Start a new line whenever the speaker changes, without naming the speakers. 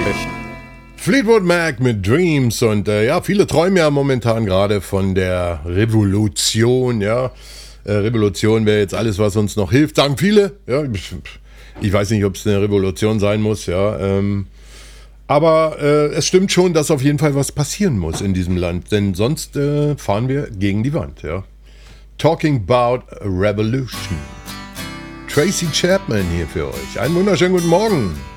Fleetwood Mac mit Dreams und ja, viele träumen ja momentan gerade von der Revolution, ja. Revolution wäre jetzt alles, was uns noch hilft, sagen viele. Ja, ich weiß nicht, ob es eine Revolution sein muss, ja. Aber es stimmt schon, dass auf jeden Fall was passieren muss in diesem Land, denn sonst fahren wir gegen die Wand, ja. Talking about a revolution. Tracy Chapman hier für euch. Einen wunderschönen guten Morgen.